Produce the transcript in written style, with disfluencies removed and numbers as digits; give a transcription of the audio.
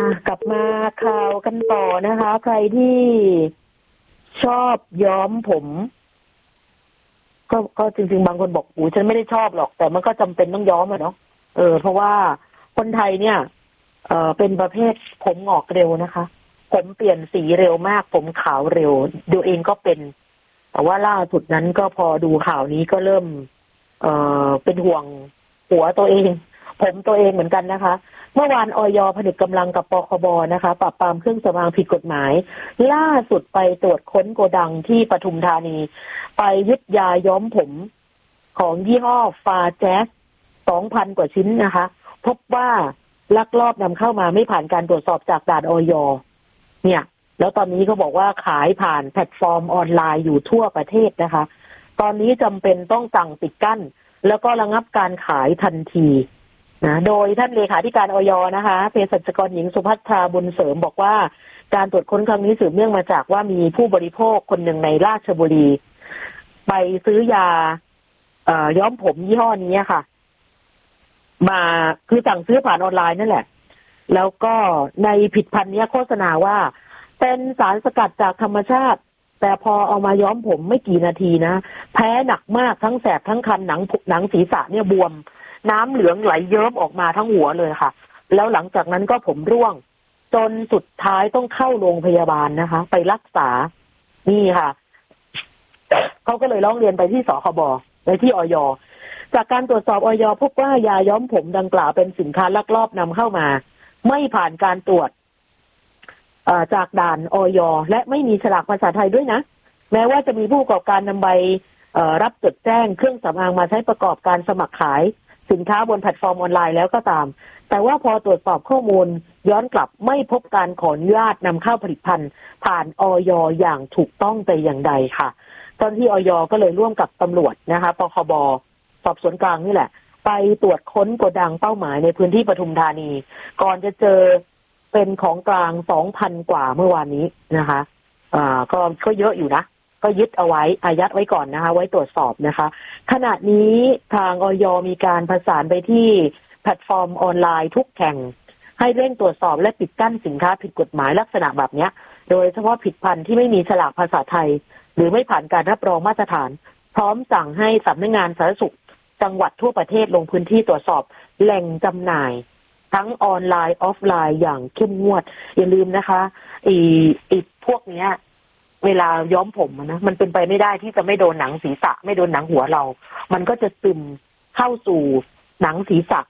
กลับมาข่าวกันต่อนะคะ ใครที่ชอบย้อมผม ก็จริงๆบางคนบอกฉันไม่ได้ชอบหรอกแต่มันก็จำเป็นต้องย้อมอะเนาะเพราะว่าคนไทยเนี่ยเป็นประเภทผมงอกเร็วนะคะ ผมเปลี่ยนสีเร็วมากผมขาวเร็วดูเองก็เป็นแต่ว่าล่าสุดนั้นก็พอดูข่าวนี้ก็เริ่มเป็นห่วงหัวตัวเองผมตัวเองเหมือนกันนะคะเมื่อวานอย.ผนึกกำลังกับปคบ.นะคะปราบปรามเครื่องสำอางผิดกฎหมายล่าสุดไปตรวจค้นโกดังที่ปทุมธานีไปยึดยาย้อมผมของยี่ห้อฟาแจ๊ส 2,000 กว่าชิ้นนะคะพบว่าลักลอบนำเข้ามาไม่ผ่านการตรวจสอบจากด่านอย.เนี่ยแล้วตอนนี้เขาบอกว่าขายผ่านแพลตฟอร์มออนไลน์อยู่ทั่วประเทศนะคะตอนนี้จำเป็นต้องสั่งปิดกั้นแล้วก็ระงับการขายทันทีนะโดยท่านเลขาธิการอย.นะคะเภสัชกรหญิงสุภัทราบุญเสริมบอกว่าการตรวจค้นครั้งนี้สืบเนื่องมาจากว่ามีผู้บริโภคคนหนึ่งในราชบุรีไปซื้อยาย้อมผมยี่ห้อนี้ค่ะมาคือสั่งซื้อผ่านออนไลน์นั่นแหละแล้วก็ในผลิตภัณฑ์นี้โฆษณาว่าเป็นสารสกัดจากธรรมชาติแต่พอเอามาย้อมผมไม่กี่นาทีนะแพ้หนักมากทั้งแสบทั้งคันหนังศีรษะเนี่ยบวมน้ำเหลืองไหลเยิ้มออกมาทั้งหัวเลยค่ะแล้วหลังจากนั้นก็ผมร่วงจนสุดท้ายต้องเข้าโรงพยาบาลนะคะไปรักษานี่ค่ะเขาก็เลยร้องเรียนไปที่สคบ.ไปที่อย.จากการตรวจสอบอย.พบว่ายาย้อมผมดังกล่าวเป็นสินค้าลักลอบนำเข้ามาไม่ผ่านการตรวจจากด่านอย.และไม่มีฉลากภาษาไทยด้วยนะแม้ว่าจะมีผู้ประกอบการนำใบรับจดแจ้งเครื่องสำอางมาใช้ประกอบการสมัครขายสินค้าบนแพลตฟอร์มออนไลน์แล้วก็ตามแต่ว่าพอตรวจสอบข้อมูลย้อนกลับไม่พบการขออนุญาตนำเข้าผลิตภัณฑ์ผ่านอย.อย่างถูกต้องแต่อย่างใดค่ะตอนที่อย.ก็เลยร่วมกับตำรวจนะคะปคบ.สอบสวนกลางนี่แหละไปตรวจค้นโกดังเป้าหมายในพื้นที่ปทุมธานีก่อนจะเจอเป็นของกลาง 2,000 กว่าเมื่อวานนี้นะคะก็เยอะอยู่นะก็ยึดเอาไว้อายัดไว้ก่อนนะคะไว้ตรวจสอบนะคะขณะนี้ทางอย.มีการประสานไปที่แพลตฟอร์มออนไลน์ทุกแห่งให้เร่งตรวจสอบและปิดกั้นสินค้าผิดกฎหมายลักษณะแบบนี้โดยเฉพาะผลิตภัณฑ์ที่ไม่มีฉลากภาษาไทยหรือไม่ผ่านการรับรองมาตรฐานพร้อมสั่งให้สำนักงานสาธารณสุขจังหวัดทั่วประเทศลงพื้นที่ตรวจสอบแหล่งจำหน่ายทั้งออนไลน์ออฟไลน์อย่างเข้มงวดอย่าลืมนะคะพวกเนี้ยเวลาย้อมผมนะมันเป็นไปไม่ได้ที่จะไม่โดนหนังศีรษะไม่โดนหนังหัวเรามันก็จะซึมเข้าสู่หนังศีรษะ